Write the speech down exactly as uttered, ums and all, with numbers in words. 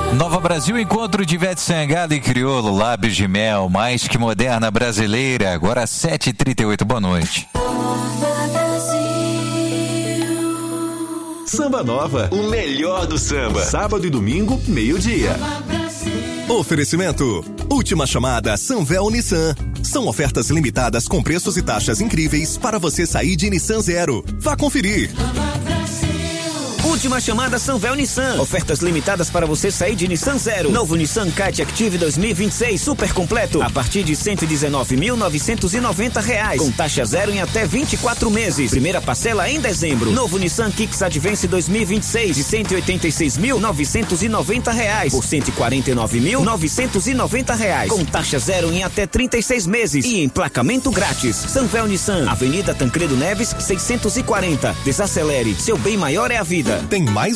Nova Brasil, encontro de Ivete Sangalo e Criolo, lábios de mel, mais que moderna brasileira, agora sete e trinta e oito, boa noite. Samba Nova, o melhor do samba. Sábado e domingo, meio-dia. Oferecimento. Última chamada Sanvel Nissan. São ofertas limitadas com preços e taxas incríveis para você sair de Nissan Zero. Vá conferir. Última chamada Sanvel Nissan. Ofertas limitadas para você sair de Nissan Zero. Novo Nissan Kite Active dois mil e vinte e seis super completo a partir de cento e dezenove mil novecentos e noventa reais, com taxa zero em até vinte e quatro meses. Primeira parcela em dezembro. Novo Nissan Kicks Advance dois mil e vinte e seis de cento e oitenta e seis mil novecentos e noventa reais por cento e quarenta e nove mil novecentos e noventa reais, com taxa zero em até trinta e seis meses e emplacamento grátis. Sanvel Nissan, Avenida Tancredo Neves seiscentos e quarenta. Desacelere, seu bem maior é a vida. Tem mais